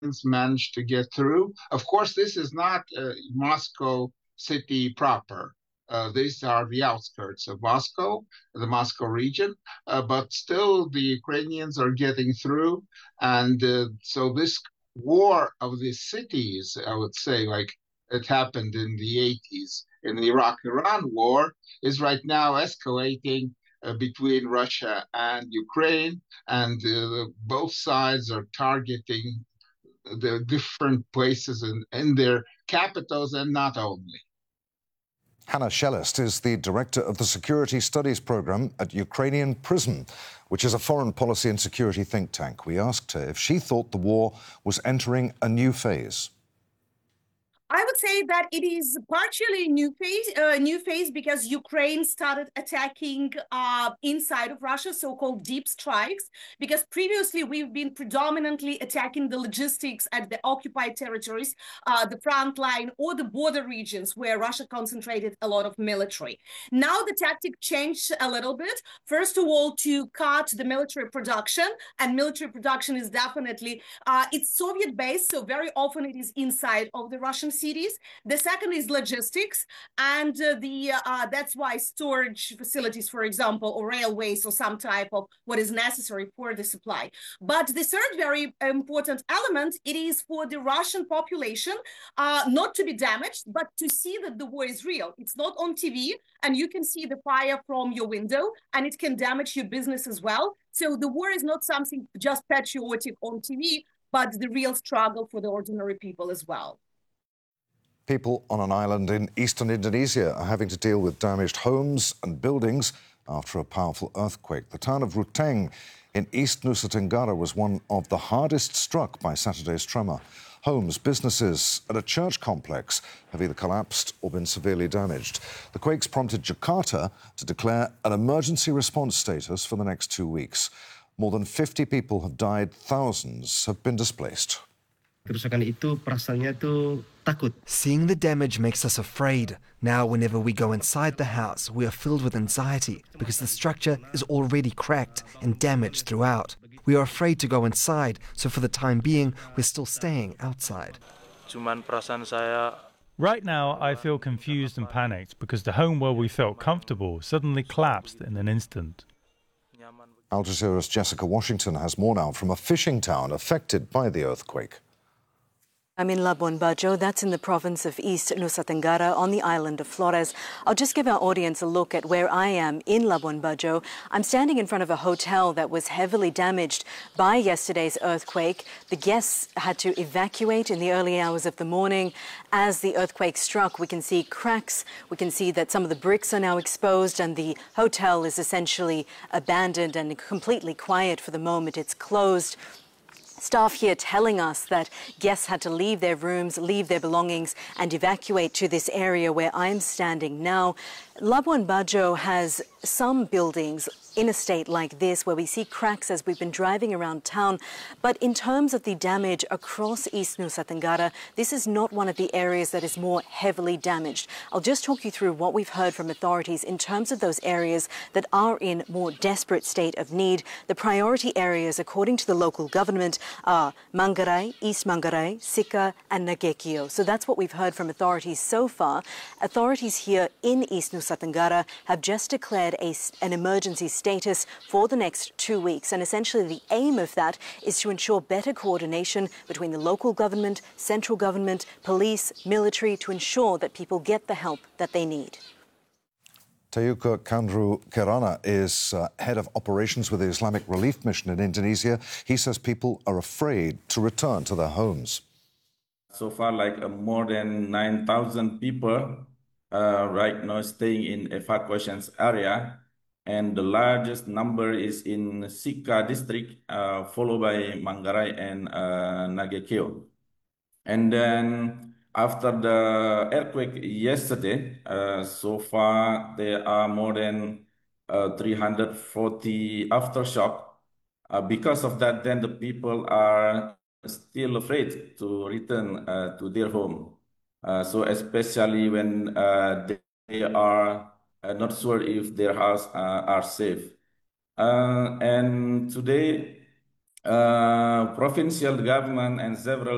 managed to get through. Of course, this is not Moscow city proper. These are the outskirts of Moscow, the Moscow region, but still the Ukrainians are getting through. And so this war of the cities, I would say, like it happened in the 80s in the Iraq-Iran war, is right now escalating between Russia and Ukraine, and both sides are targeting the different places in their capitals and not only. Hannah Shelest is the director of the Security Studies Programme at Ukrainian Prism, which is a foreign policy and security think tank. We asked her if she thought the war was entering a new phase. I would say that it is partially a new phase because Ukraine started attacking inside of Russia, so-called deep strikes, because previously we've been predominantly attacking the logistics at the occupied territories, the front line or the border regions where Russia concentrated a lot of military. Now the tactic changed a little bit. First of all, to cut the military production, and military production is definitely, it's Soviet-based, so very often it is inside of the Russian cities. The second is logistics, and that's why storage facilities, for example, or railways or some type of what is necessary for the supply. But the third very important element, it is for the Russian population not to be damaged, but to see that the war is real. It's not on TV, and you can see the fire from your window, and it can damage your business as well. So the war is not something just patriotic on TV, but the real struggle for the ordinary people as well. People on an island in eastern Indonesia are having to deal with damaged homes and buildings after a powerful earthquake. The town of Ruteng in East Nusa Tenggara was one of the hardest struck by Saturday's tremor. Homes, businesses and a church complex have either collapsed or been severely damaged. The quakes prompted Jakarta to declare an emergency response status for the next 2 weeks. More than 50 people have died, thousands have been displaced. Seeing the damage makes us afraid. Now, whenever we go inside the house, we are filled with anxiety because the structure is already cracked and damaged throughout. We are afraid to go inside, so for the time being, we're still staying outside. Right now, I feel confused and panicked because the home where we felt comfortable suddenly collapsed in an instant. Al Jazeera's Jessica Washington has more now from a fishing town affected by the earthquake. I'm in Labuan Bajo, that's in the province of East Nusa Tenggara on the island of Flores. I'll just give our audience a look at where I am in Labuan Bajo. I'm standing in front of a hotel that was heavily damaged by yesterday's earthquake. The guests had to evacuate in the early hours of the morning. As the earthquake struck, we can see cracks. We can see that some of the bricks are now exposed and the hotel is essentially abandoned and completely quiet for the moment. It's closed. Staff here telling us that guests had to leave their rooms, leave their belongings and evacuate to this area where I'm standing now. Labuan Bajo has some buildings in a state like this where we see cracks as we've been driving around town. But in terms of the damage across East Nusa Tenggara, this is not one of the areas that is more heavily damaged. I'll just talk you through what we've heard from authorities in terms of those areas that are in more desperate state of need. The priority areas, according to the local government, are Manggarai, East Manggarai, Sika and Nagekio. So that's what we've heard from authorities so far. Authorities here in East Nusa Tenggara have just declared an emergency status for the next 2 weeks. And essentially the aim of that is to ensure better coordination between the local government, central government, police, military, to ensure that people get the help that they need. Tayuka Kandru Kirana is head of operations with the Islamic Relief Mission in Indonesia. He says people are afraid to return to their homes. So far, more than 9,000 people right now staying in evacuations area. And the largest number is in Sika district, followed by Manggarai and Nagekio. And then after the earthquake yesterday, so far there are more than 340 aftershock. Because of that, then the people are still afraid to return to their home. So especially when they are not sure if their house are safe. And today, provincial government and several